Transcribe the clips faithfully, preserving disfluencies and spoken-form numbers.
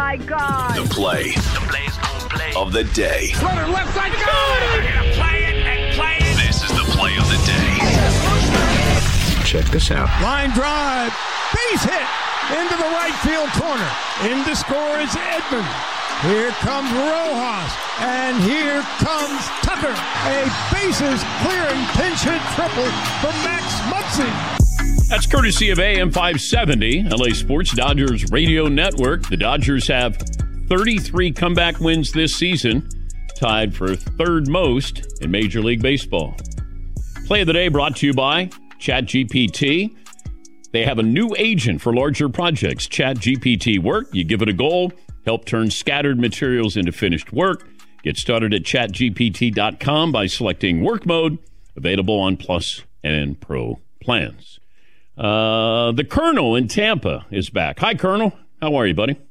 my God. The play, the play's gonna play of the day. Runner left side, go! Play it and play it. This is the play of the day. Check this out. Line drive, base hit into the right field corner. In to score is Edman. Here comes Rojas, and here comes Tucker. A bases clearing pinch hit triple for Max Muncy. That's courtesy of A M five seventy, L A Sports Dodgers Radio Network. The Dodgers have thirty-three comeback wins this season, tied for third most in Major League Baseball. Play of the day brought to you by ChatGPT. They have a new agent for larger projects, ChatGPT Work. You give it a goal, help turn scattered materials into finished work. Get started at chat G P T dot com by selecting Work Mode, available on Plus and Pro plans. Uh, the Colonel in Tampa is back. Hi, Colonel. How are you, buddy?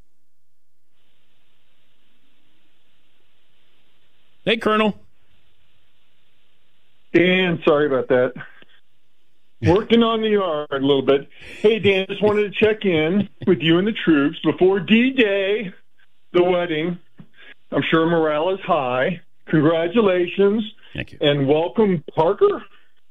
Hey, Colonel. Dan, sorry about that. Working on the yard a little bit. Hey, Dan, just wanted to check in with you and the troops before D-Day, the wedding. I'm sure morale is high. Congratulations. Thank you. And welcome, Parker.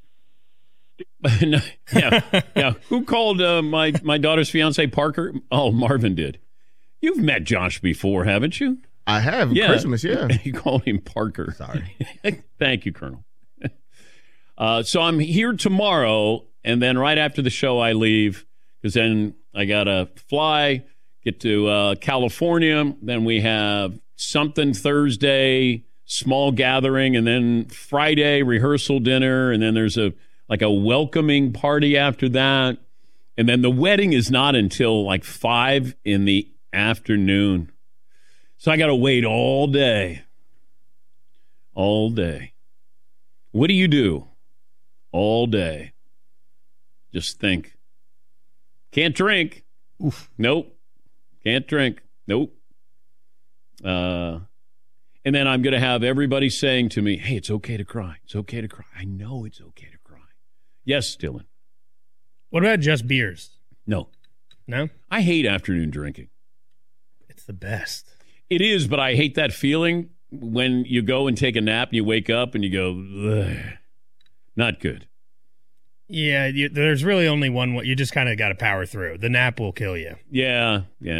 no, yeah, yeah. Who called uh, my, my daughter's fiance Parker? Oh, Marvin did. You've met Josh before, haven't you? I have. Yeah. Christmas, yeah. You called him Parker. Sorry. Thank you, Colonel. Uh, so I'm here tomorrow, and then right after the show I leave, because then I got to fly, get to uh, California. Then we have something Thursday, small gathering, and then Friday, rehearsal dinner, and then there's a like a welcoming party after that. And then the wedding is not until like five in the afternoon. So I got to wait all day. All day. What do you do? All day. Just think. Can't drink. Oof. Nope. Can't drink. Nope. Uh, and then I'm going to have everybody saying to me, hey, it's okay to cry. It's okay to cry. I know it's okay to cry. Yes, Dylan. What about just beers? No. No? I hate afternoon drinking. It's the best. It is, but I hate that feeling when you go and take a nap and you wake up and you go, ugh. Not good. Yeah, you, there's really only one way. You just kind of got to power through. The nap will kill you. Yeah, yeah.